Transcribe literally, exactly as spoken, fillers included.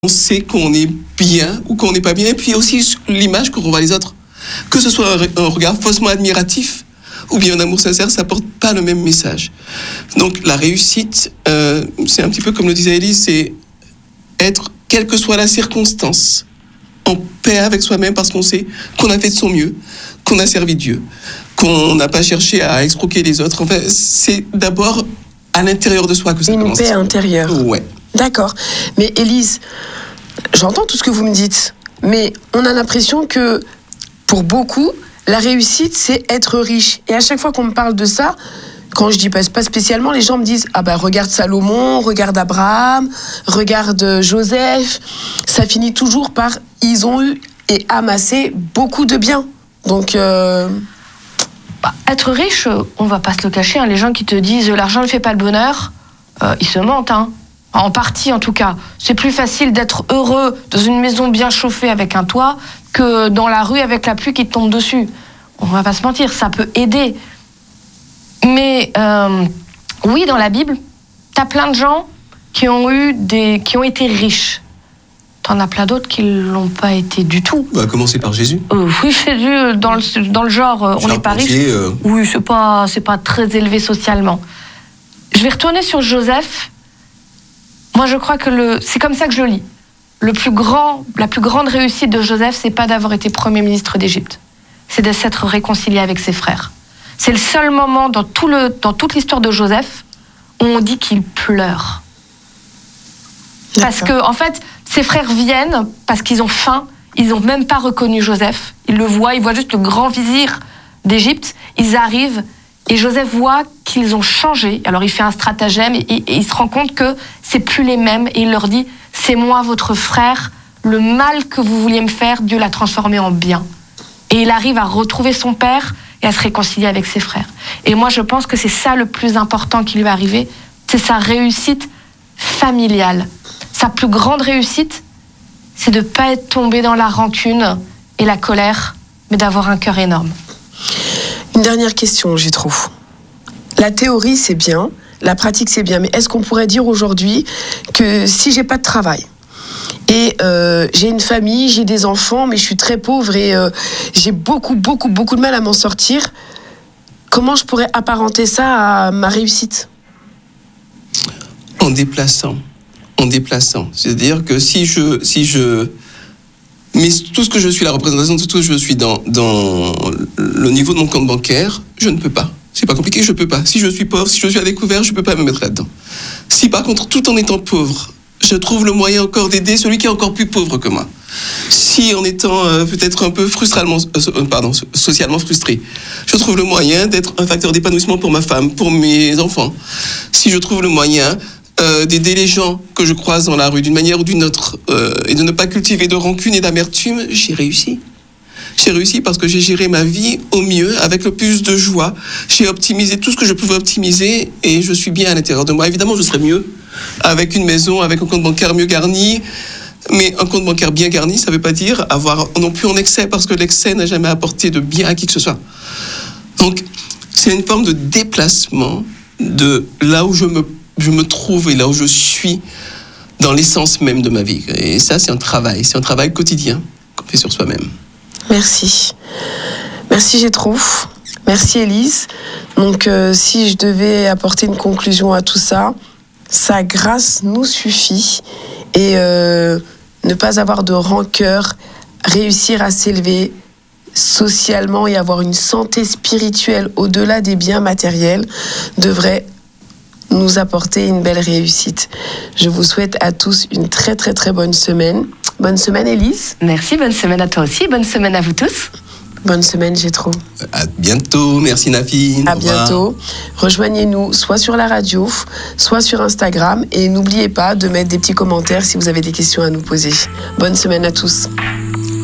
on sait qu'on est bien ou qu'on n'est pas bien, et puis aussi l'image qu'on renvoie les autres. Que ce soit un regard faussement admiratif ou bien un amour sincère, ça porte pas le même message. Donc la réussite, euh, c'est un petit peu comme le disait Élise, c'est être, quelle que soit la circonstance, en paix avec soi-même parce qu'on sait qu'on a fait de son mieux, qu'on a servi Dieu, qu'on n'a pas cherché à escroquer les autres. Enfin, c'est d'abord à l'intérieur de soi que ça Une commence. Une paix intérieure. Ouais. D'accord. Mais Élise, j'entends tout ce que vous me dites, mais on a l'impression que pour beaucoup, la réussite, c'est être riche. Et à chaque fois qu'on me parle de ça, quand je dis pas, pas spécialement, les gens me disent « Ah ben, regarde Salomon, regarde Abraham, regarde Joseph ». Ça finit toujours par « Ils ont eu et amassé beaucoup de biens ». Donc... Euh... Bah, être riche, on va pas se le cacher, hein. Les gens qui te disent « L'argent ne fait pas le bonheur euh, », ils se mentent, hein. En partie, en tout cas. C'est plus facile d'être heureux dans une maison bien chauffée avec un toit que dans la rue avec la pluie qui te tombe dessus. On va pas se mentir, ça peut aider. Mais euh, oui, dans la Bible, t'as plein de gens qui ont eu des, qui ont été riches. T'en as plein d'autres qui l'ont pas été du tout. On va commencer par Jésus. Euh, oui, Jésus, dans le, dans le genre, euh, on n'est pas riche. Euh... Oui, c'est pas, c'est pas très élevé socialement. Je vais retourner sur Joseph. Moi, je crois que le, c'est comme ça que je le lis. Le plus grand, la plus grande réussite de Joseph, c'est pas d'avoir été Premier ministre d'Égypte. C'est de s'être réconcilié avec ses frères. C'est le seul moment dans, tout le, dans toute l'histoire de Joseph où on dit qu'il pleure. D'accord. Parce que, en fait, ses frères viennent parce qu'ils ont faim. Ils n'ont même pas reconnu Joseph. Ils le voient, ils voient juste le grand vizir d'Égypte. Ils arrivent. Et Joseph voit qu'ils ont changé. Alors il fait un stratagème et, et il se rend compte que c'est plus les mêmes. Et il leur dit, c'est moi votre frère, le mal que vous vouliez me faire, Dieu l'a transformé en bien. Et il arrive à retrouver son père et à se réconcilier avec ses frères. Et moi je pense que c'est ça le plus important qui lui est arrivé, c'est sa réussite familiale. Sa plus grande réussite, c'est de ne pas être tombé dans la rancune et la colère, mais d'avoir un cœur énorme. Une dernière question, j'ai trop. La théorie, c'est bien, la pratique, c'est bien, mais est-ce qu'on pourrait dire aujourd'hui que si j'ai pas de travail et euh, j'ai une famille, j'ai des enfants, mais je suis très pauvre et euh, j'ai beaucoup, beaucoup, beaucoup de mal à m'en sortir, comment je pourrais apparenter ça à ma réussite ? En déplaçant, en déplaçant. C'est-à-dire que si je... Si je... Mais tout ce que je suis, la représentation de tout ce que je suis dans, dans le niveau de mon compte bancaire, je ne peux pas. C'est pas compliqué, je peux pas. Si je suis pauvre, si je suis à découvert, je peux pas me mettre là-dedans. Si par contre, tout en étant pauvre, je trouve le moyen encore d'aider celui qui est encore plus pauvre que moi. Si en étant euh, peut-être un peu frustralement, euh, pardon, socialement frustré, je trouve le moyen d'être un facteur d'épanouissement pour ma femme, pour mes enfants. Si je trouve le moyen Euh, d'aider les gens que je croise dans la rue d'une manière ou d'une autre euh, et de ne pas cultiver de rancune et d'amertume, j'ai réussi. J'ai réussi parce que j'ai géré ma vie au mieux, avec le plus de joie. J'ai optimisé tout ce que je pouvais optimiser et je suis bien à l'intérieur de moi. Évidemment, je serais mieux avec une maison, avec un compte bancaire mieux garni. Mais un compte bancaire bien garni, ça ne veut pas dire avoir non plus en excès, parce que l'excès n'a jamais apporté de bien à qui que ce soit. Donc, c'est une forme de déplacement de là où je me je me trouve et là où je suis dans l'essence même de ma vie. Et ça, c'est un travail, c'est un travail quotidien qu'on fait sur soi-même. Merci. Merci Gétro. Merci Élise. Donc, euh, si je devais apporter une conclusion à tout ça, sa grâce nous suffit. Et euh, ne pas avoir de rancœur, réussir à s'élever socialement et avoir une santé spirituelle au-delà des biens matériels devrait nous apporter une belle réussite. Je vous souhaite à tous une très très très bonne semaine. Bonne semaine Élise. Merci, bonne semaine à toi aussi, bonne semaine à vous tous. Bonne semaine Gétro. À bientôt, merci Nafi. À bientôt. Rejoignez-nous soit sur la radio, soit sur Instagram et n'oubliez pas de mettre des petits commentaires si vous avez des questions à nous poser. Bonne semaine à tous.